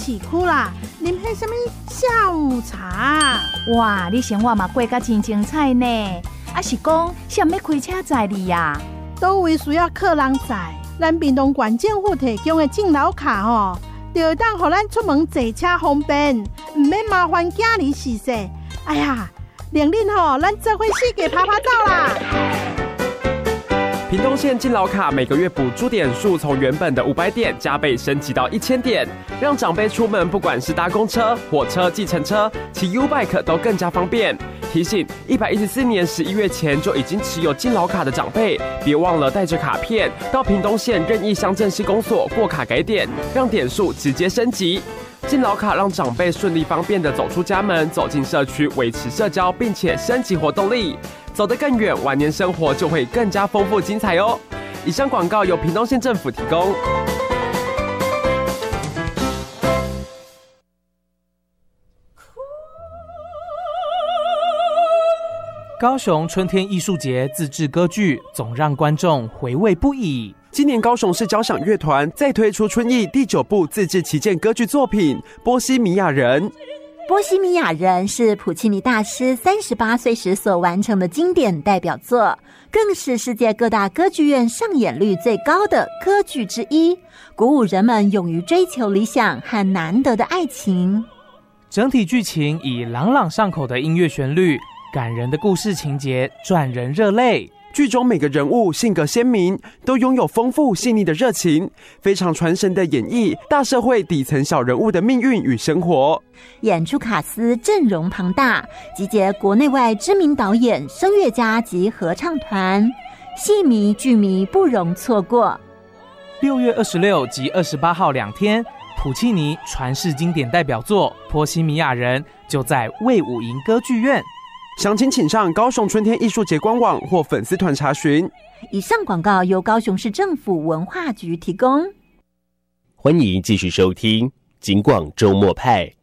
市区啦，啉迄什么下午茶。 哇，你生活嘛过得真精彩呢。啊是讲，谁要开车载你呀？ 倒位需要客人载，咱屏东县政府提供的敬老卡吼，就当互咱出门坐车方便，唔免麻烦囝儿洗洗。哎呀，令恁吼，咱做伙四界爬走啦！ 屏东县敬老卡每个月补助点数从原本的500点加倍升级到1000点，让长辈出门不管是搭公车、火车、计程车、骑 U-Bike 都更加方便。提醒114年11月前就已经持有敬老卡的长辈，别忘了带着卡片到屏东县任意乡镇市公所过卡改点，让点数直接升级。敬老卡让长辈顺利方便地走出家门，走进社区，维持社交，并且升级活动力，走得更远，晚年生活就会更加丰富精彩哦。以上广告由屏东县政府提供。 高雄春天艺术节自制歌剧总让观众回味不已。 今年高雄市交响乐团再推出春艺第9部自制旗舰歌剧作品《波西米亚人》。 波西米亚人是普契尼大师38岁时所完成的经典代表作，更是世界各大歌剧院上演率最高的歌剧之一，鼓舞人们勇于追求理想和难得的爱情。 整体剧情以朗朗上口的音乐旋律、感人的故事情节赚人热泪。 剧中每个人物性格鲜明，都拥有丰富细腻的热情，非常传神的演绎大社会底层小人物的命运与生活。 演出卡司阵容庞大，集结国内外知名导演、声乐家及合唱团，戏迷剧迷不容错过。 6月26及28号2天，普契尼传世经典代表作《波西米亚人》就在卫武营歌剧院。 详情请上高雄春天艺术节官网或粉丝团查询。 以上广告由高雄市政府文化局提供。 欢迎继续收听警广周末派。